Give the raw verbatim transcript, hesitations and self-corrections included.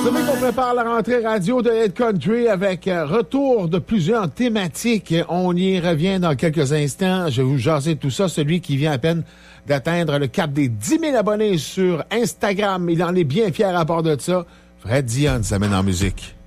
Vous savez qu'on prépare la rentrée radio de Hit Country avec euh, retour de plusieurs thématiques. On y revient dans quelques instants. Je vais vous jaser tout ça. Celui qui vient à peine d'atteindre le cap des dix mille abonnés sur Instagram. Il en est bien fier à part de ça. Fred Dionne s'amène en musique.